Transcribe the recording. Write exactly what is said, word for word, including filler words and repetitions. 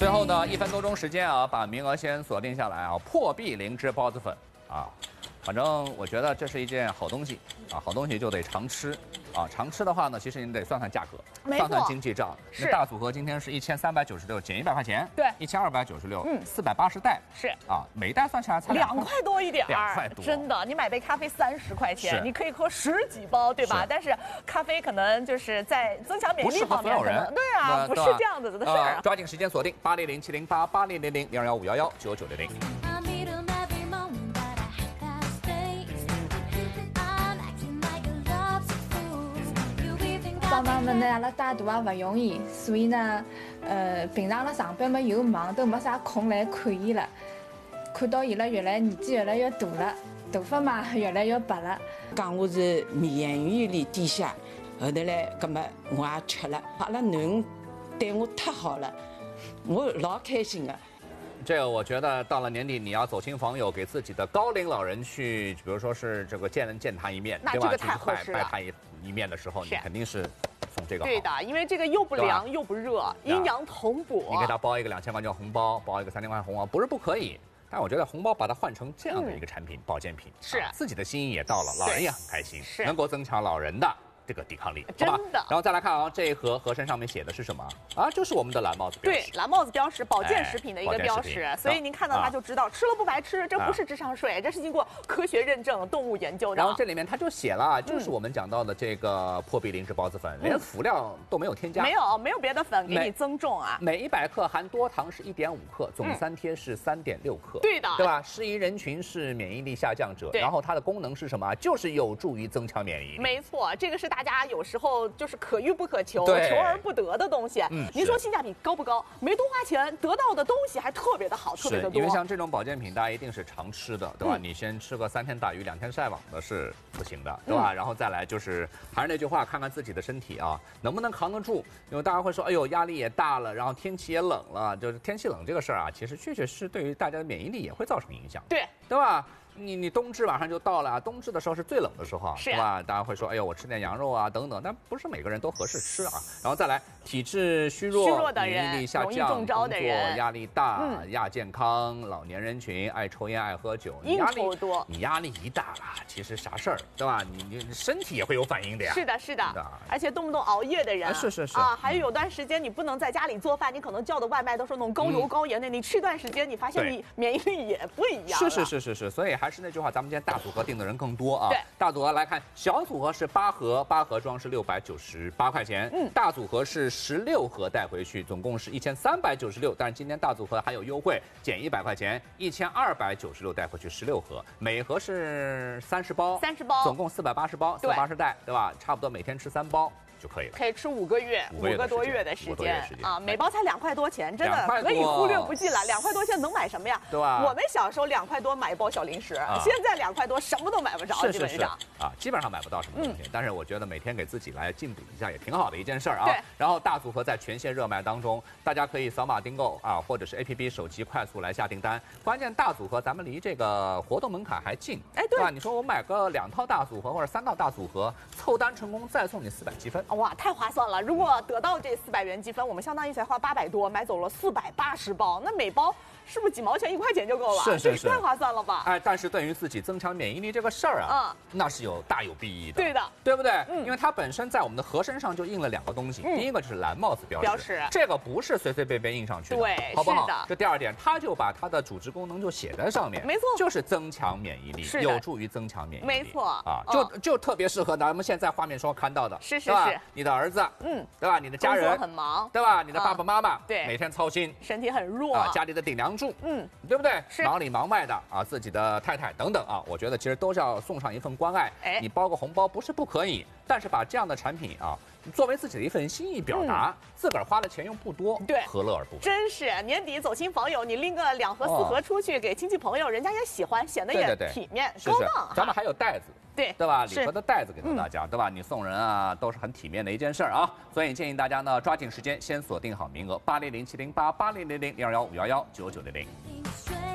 最后呢，一分多钟时间啊，把名额先锁定下来啊，破壁灵芝孢子粉啊。 反正我觉得这是一件好东西啊，好东西就得常吃啊。常吃的话呢，其实你得算算价格，算算经济账。那大组合今天是一千三百九十六，减一百块钱， 对， 一千二百九十六， 嗯， 四百八十袋是啊，每一袋算下来才两块多一点， 两块多， 真的。你买杯咖啡三十块钱，你可以喝十几包，对吧？但是咖啡可能就是在增强免疫力方面，可能对啊，不是这样子的事儿。 抓紧时间锁定八零零七零八八零零零零二幺五幺幺九九零零。 帮忙们呢，阿拉带大也勿容易，所以呢，呃，平常辣上班嘛又忙，都没啥空来看伊了。看到伊拉越来年纪越来越大了，头发嘛越来越白了。 讲我是免疫力低下，后头来，葛么我也吃了。阿拉囡恩对我太好了，我老开心的。 这个我觉得到了年底，你要走亲访友，给自己的高龄老人去，比如说是这个见见他一面，对吧？去拜拜他一一面的时候，你肯定是送这个好。 对的，因为这个又不凉又不热，阴阳同补。 你给他包一个两千块钱红包，包一个三千块钱红包，不是不可以。 但我觉得红包把它换成这样的一个产品，保健品是、 啊、自己的心意也到了，老人也很开心， 是能够增强老人的这个抵抗力， 真的。然后再来看啊，这一盒盒身上面写的是什么啊？就是我们的蓝帽子标识。 对，蓝帽子标识，保健食品的一个标识，哎、所以您看到它就知道，啊、吃了不白吃，这不是智商税，啊、这是经过科学认证、动物研究的。 然后这里面它就写了，就是我们讲到的这个破壁灵芝孢子粉，嗯、连辅料都没有添加， 没有没有别的粉给你增重啊。 每一百克含多糖是一点五克，总三贴是三点六克， 对的， 对吧？适宜人群是免疫力下降者，然后它的功能是什么？就是有助于增强免疫力。 没错，这个是大家有时候。 就是可遇不可求，求而不得的东西。嗯，您说性价比高不高？没多花钱，得到的东西还特别的好，特别的多。 因为像这种保健品，大家一定是常吃的，对吧？嗯、你先吃个三天打鱼两天晒网的是不行的，对吧？嗯、然后再来就是还是那句话，看看自己的身体啊，能不能扛得住。因为大家会说，哎呦，压力也大了，然后天气也冷了，就是天气冷这个事儿啊，其实确确实对于大家的免疫力也会造成影响， 对， 对吧？ 你你冬至马上就到了，冬至的时候是最冷的时候， 是吧？大家会说，哎呦，我吃点羊肉啊，等等，但不是每个人都合适吃啊。然后再来，体质虚弱、 虚弱的人、 免疫力下降、 容易中招的人、 压力大、 嗯、 亚健康、老年人群、爱抽烟、爱喝酒， 应酬多， 你压力一大了，其实啥事儿，对吧？你你身体也会有反应的呀。 是的，是的，而且动不动熬夜的人， 啊、是是是啊，还有有段时间你不能在家里做饭，你可能叫的外卖都是那种高油高盐的，嗯、你吃一段时间，你发现你免疫力也不一样。 是是是是是，所以还是那句话，咱们今天。 大组合订的人更多啊！ 对， 大组合来看，小组合是八盒，八盒装是六百九十八块钱。嗯，大组合是十六盒带回去，总共是一千三百九十六。但是今天大组合还有优惠，减一百块钱，一千二百九十六带回去十六盒，每盒是三十包， 三十包， 总共四百八十包，四百八十袋，对吧？差不多每天吃三包。 就可以了， 可以吃五个月，五个多月的时间啊，每包才两块多钱，真的可以忽略不计了。两块多钱能买什么呀？ 对吧？ 我们小时候两块多买一包小零食，现在两块多什么都买不着，基本上啊，基本上买不到什么东西。但是我觉得每天给自己来进补一下也挺好的一件事儿啊。然后大组合在全线热卖当中，大家可以扫码订购啊，或者是 A P P 手机快速来下订单。关键大组合咱们离这个活动门槛还近， 哎，对吧？你说我买个两套大组合或者三套大组合，凑单成功再送你四百积分， 哇，太划算了！ 如果得到这四百元积分，我们相当于才花八百多，买走了四百八十包，那每包是不是几毛钱一块钱就够了？ 是是是， 太划算了吧？ 哎，但是对于自己增强免疫力这个事儿啊，嗯，那是有大有裨益的。 对的， 对不对？嗯，因为它本身在我们的盒身上就印了两个东西，第一个就是蓝帽子标识， 标识这个不是随随便便印上去的， 对， 好不好？ 是的。 这第二点，它就把它的主治功能就写在上面， 没错， 就是增强免疫力，有助于增强免疫力， 没错啊，就就特别适合咱们现在画面上看到的， 是是是， 你的儿子，嗯，对吧？你的家人。 很忙， 对吧？你的爸爸妈妈对每天操心， 身体很弱啊，家里的顶梁柱，嗯，对不对？忙里忙外的啊，自己的太太等等啊，我觉得其实都是要送上一份关爱。哎，你包个红包不是不可以，但是把这样的产品啊，作为自己的一份心意表达，自个儿花的钱又不多， 对， 何乐而不为？ 真是年底走亲访友，你拎个两盒四盒出去给亲戚朋友，人家也喜欢，显得也体面高档。 咱们还有袋子。 对对吧？礼盒的袋子给到大家，对吧？你送人啊，都是很体面的一件事儿啊。所以建议大家呢，抓紧时间先锁定好名额，八零零七零八八零零零零二幺五幺幺九九零零。